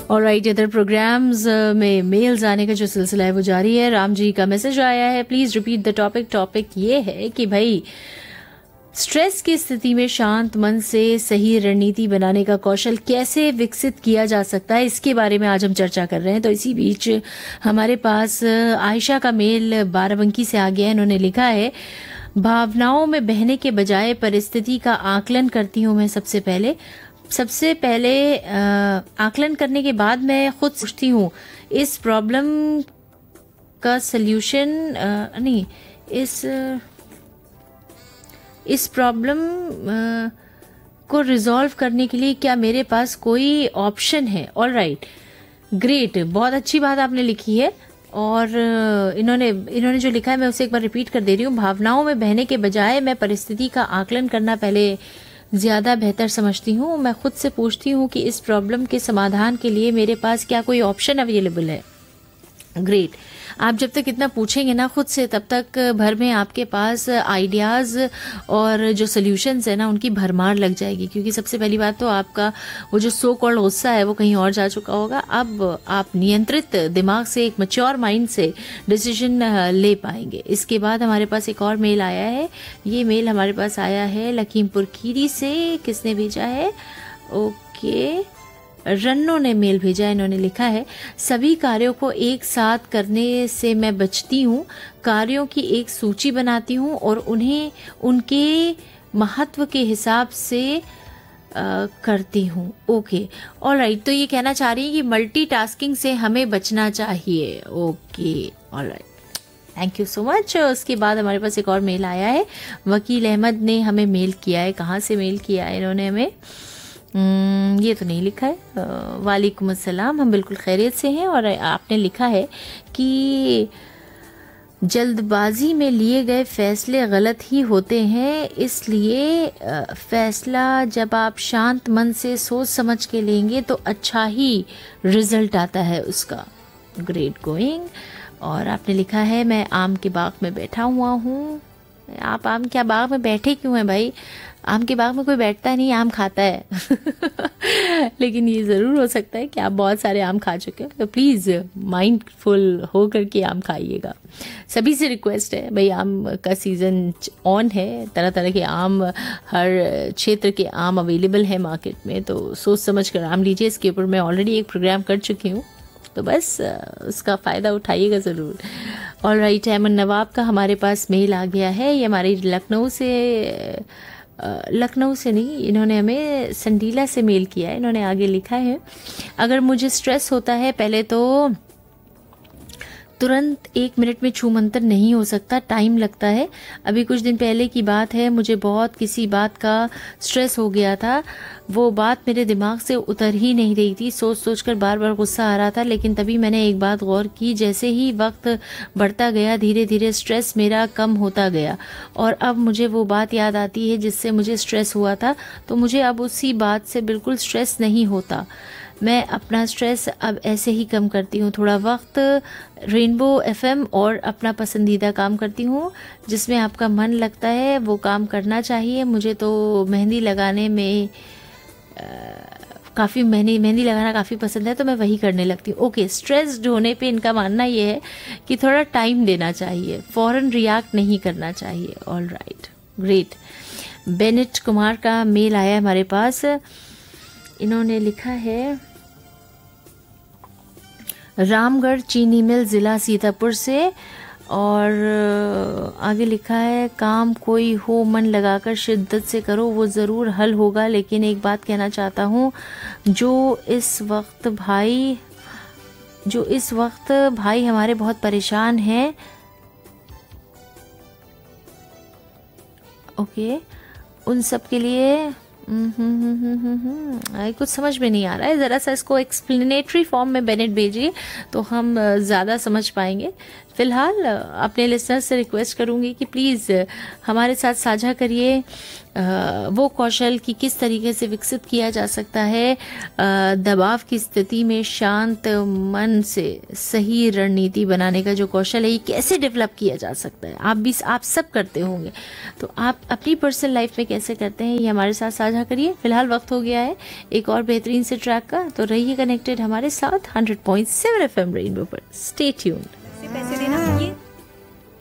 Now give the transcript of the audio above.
Alright, इधर programmes में mails आने का जो सिलसिला है वो जारी है। राम जी का मैसेज आया है, please repeat the topic. Topic ये है कि भाई स्ट्रेस की स्थिति में शांत मन से सही रणनीति बनाने का कौशल कैसे विकसित किया जा सकता है, इसके बारे में आज हम चर्चा कर रहे हैं। तो इसी बीच हमारे पास आयशा का मेल बाराबंकी से आ गया है। इन्होंने लिखा है, भावनाओं में बहने के बजाय परिस्थिति का आकलन करती हूँ मैं। सबसे पहले आकलन करने के बाद मैं खुद सोचती हूँ इस प्रॉब्लम का सल्यूशन नहीं, इस प्रॉब्लम को रिजॉल्व करने के लिए क्या मेरे पास कोई ऑप्शन है। ऑलराइट, ग्रेट, बहुत अच्छी बात आपने लिखी है। और इन्होंने जो लिखा है मैं उसे एक बार रिपीट कर दे रही हूँ। भावनाओं में बहने के बजाय मैं परिस्थिति का आकलन करना पहले ज़्यादा बेहतर समझती हूँ। मैं खुद से पूछती हूँ कि इस प्रॉब्लम के समाधान के लिए मेरे पास क्या कोई ऑप्शन अवेलेबल है। ग्रेट, आप जब तक इतना पूछेंगे ना खुद से, तब तक भर में आपके पास आइडियाज़ और जो सॉल्यूशंस है ना उनकी भरमार लग जाएगी। क्योंकि सबसे पहली बात तो आपका वो जो सो कॉल्ड गुस्सा है वो कहीं और जा चुका होगा। अब आप नियंत्रित दिमाग से, एक मैच्योर माइंड से डिसीजन ले पाएंगे। इसके बाद हमारे पास एक और मेल आया है। ये मेल हमारे पास आया है लखीमपुर खीरी से। किसने भेजा है? ओके, रन्नो ने मेल भेजा है। इन्होंने लिखा है, सभी कार्यों को एक साथ करने से मैं बचती हूँ। कार्यों की एक सूची बनाती हूँ और उन्हें उनके महत्व के हिसाब से करती हूँ। ओके, ऑलराइट, तो ये कहना चाह रही है कि मल्टीटास्किंग से हमें बचना चाहिए। Okay, alright, thank you so much. उसके बाद हमारे पास एक और मेल आया है। वकील अहमद ने हमें मेल किया है। कहाँ से मेल किया है इन्होंने हमें? ये तो नहीं लिखा है। वालेकुम अस्सलाम, हम बिल्कुल खैरियत से हैं। और आपने लिखा है कि जल्दबाजी में लिए गए फैसले गलत ही होते हैं, इसलिए फैसला जब आप शांत मन से सोच समझ के लेंगे तो अच्छा ही रिजल्ट आता है उसका। Great going. और आपने लिखा है, मैं आम के बाग में बैठा हुआ हूँ। आप आम क्या बाग में बैठे क्यों हैं भाई? आम के बाग में कोई बैठता नहीं, आम खाता है। लेकिन ये ज़रूर हो सकता है कि आप बहुत सारे आम खा चुके हैं। तो प्लीज़ माइंडफुल हो करके आम खाइएगा। सभी से रिक्वेस्ट है भाई, आम का सीज़न ऑन है, तरह तरह के आम, हर क्षेत्र के आम अवेलेबल है मार्केट में। तो सोच समझ कर आम लीजिए। इसके ऊपर मैं ऑलरेडी एक प्रोग्राम कर चुकी हूँ, तो बस उसका फ़ायदा उठाइएगा ज़रूर। ऑलराइट, अहमद नवाब का हमारे पास मेल आ गया है। ये हमारी लखनऊ से नहीं, इन्होंने हमें संडीला से मेल किया है। इन्होंने आगे लिखा है, अगर मुझे स्ट्रेस होता है पहले तो तुरंत 1 मिनट में छूमंतर नहीं हो सकता, टाइम लगता है। अभी कुछ दिन पहले की बात है, मुझे बहुत किसी बात का स्ट्रेस हो गया था। वो बात मेरे दिमाग से उतर ही नहीं रही थी। सोच सोच कर बार बार गुस्सा आ रहा था। लेकिन तभी मैंने एक बात गौर की, जैसे ही वक्त बढ़ता गया धीरे धीरे स्ट्रेस मेरा कम होता गया। और अब मुझे वो बात याद आती है जिससे मुझे स्ट्रेस हुआ था, तो मुझे अब उसी बात से बिल्कुल स्ट्रेस नहीं होता। मैं अपना स्ट्रेस अब ऐसे ही कम करती हूँ। थोड़ा वक्त रेनबो एफएम और अपना पसंदीदा काम करती हूँ जिसमें आपका मन लगता है, वो काम करना चाहिए। मुझे तो मेहंदी लगाने में काफ़ी मेहंदी लगाना काफ़ी पसंद है, तो मैं वही करने लगती हूँ। ओके, स्ट्रेस्ड होने पे इनका मानना ये है कि थोड़ा टाइम देना चाहिए, फ़ौरन रिएक्ट नहीं करना चाहिए। All right, great. Bennett Kumar का मेल आया हमारे पास। इन्होंने लिखा है, रामगढ़ चीनी मिल ज़िला सीतापुर से। और आगे लिखा है, काम कोई हो मन लगाकर शिद्दत से करो, वो ज़रूर हल होगा। लेकिन एक बात कहना चाहता हूँ, जो इस वक्त भाई हमारे बहुत परेशान हैं। ओके, उन सब के लिए कुछ समझ में नहीं आ रहा है। ज़रा सा इसको एक्सप्लेनेटरी फॉर्म में बेनेट भेजिए तो हम ज़्यादा समझ पाएंगे। फिलहाल अपने लिसनर से रिक्वेस्ट करूंगी कि प्लीज़ हमारे साथ साझा करिए वो कौशल कि किस तरीके से विकसित किया जा सकता है दबाव की स्थिति में शांत मन से सही रणनीति बनाने का जो कौशल है, ये कैसे डेवलप किया जा सकता है। आप सब करते होंगे, तो आप अपनी पर्सनल लाइफ में कैसे करते हैं, ये हमारे साथ साझा करिए। फिलहाल वक्त हो गया है एक और बेहतरीन से ट्रैक का, तो रहिए कनेक्टेड हमारे साथ 100.7 FM रेनबो पर। Stay tuned.